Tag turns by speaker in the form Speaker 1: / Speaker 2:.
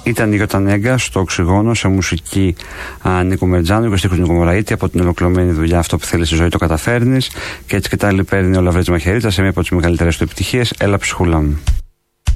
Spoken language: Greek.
Speaker 1: Ήταν η Γιώτα Νέγκα στο Οξυγόνο, σε μουσική Νίκου Μερτζάνου και στίχους Νίκου Μωραήτη. Από την ολοκληρωμένη δουλειά Αυτό που θέλει στη ζωή το καταφέρνεις. Και έτσι και τα άλλη παίρνει ο Λαβρέτης Μαχαιρίτσα σε μία από τις μεγαλύτερες του επιτυχίες, Έλα ψυχούλα μου.